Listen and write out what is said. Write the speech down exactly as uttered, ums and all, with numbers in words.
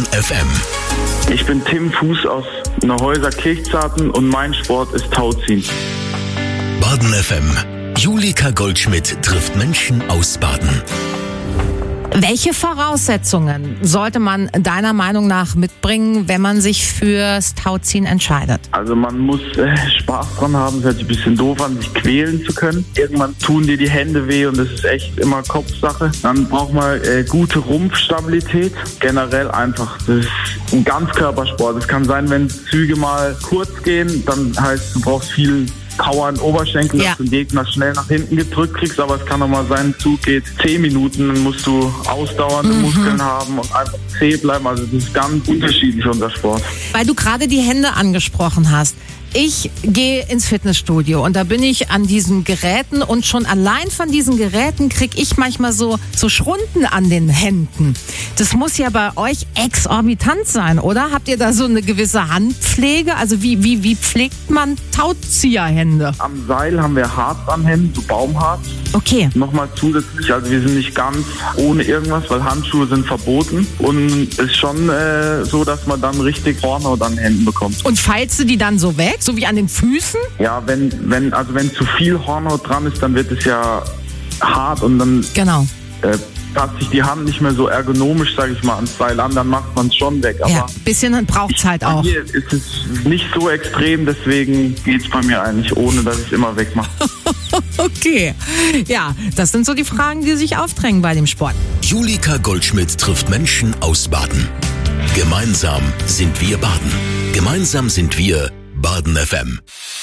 F M. Ich bin Tim Fuß aus Neuhäuser Kirchzarten und mein Sport ist Tauziehen. Baden F M. Julika Goldschmidt trifft Menschen aus Baden. Welche Voraussetzungen sollte man deiner Meinung nach mitbringen, wenn man sich fürs Tauziehen entscheidet? Also man muss äh, Spaß dran haben, es hört sich ein bisschen doof an, sich quälen zu können. Irgendwann tun dir die Hände weh und das ist echt immer Kopfsache. Dann braucht man äh, gute Rumpfstabilität. Generell einfach, das ist ein Ganzkörpersport. Es kann sein, wenn Züge mal kurz gehen, dann heißt du brauchst viel Power in den Oberschenkel, ja. dass du den Gegner schnell nach hinten gedrückt kriegst, aber es kann auch mal sein, ein Zug geht zehn Minuten, dann musst du ausdauernde mhm. Muskeln haben und einfach zäh bleiben, also das ist ganz unterschiedlich, unser Sport. Weil du gerade die Hände angesprochen hast. Ich gehe ins Fitnessstudio und da bin ich an diesen Geräten und schon allein von diesen Geräten kriege ich manchmal so, so Schrunden an den Händen. Das muss ja bei euch exorbitant sein, oder? Habt ihr da so eine gewisse Handpflege? Also wie, wie, wie pflegt man Tauzieherhände? Am Seil haben wir Harz an Händen, so Baumharz. Okay. Nochmal zusätzlich, also wir sind nicht ganz ohne irgendwas, weil Handschuhe sind verboten und es ist schon äh, so, dass man dann richtig Hornhaut an den Händen bekommt. Und feilst du die dann so weg, so wie an den Füßen? Ja, wenn, wenn, also wenn zu viel Hornhaut dran ist, dann wird es ja hart und dann genau. äh, passt sich die Hand nicht mehr so ergonomisch, sage ich mal, ans Seil an, dann macht man es schon weg. Aber ja, ein bisschen braucht es halt auch. Hier ist es nicht so extrem, deswegen geht es bei mir eigentlich, ohne dass ich es immer wegmache. Okay, ja, das sind so die Fragen, die sich aufdrängen bei dem Sport. Julika Goldschmidt trifft Menschen aus Baden. Gemeinsam sind wir Baden. Gemeinsam sind wir Baden F M.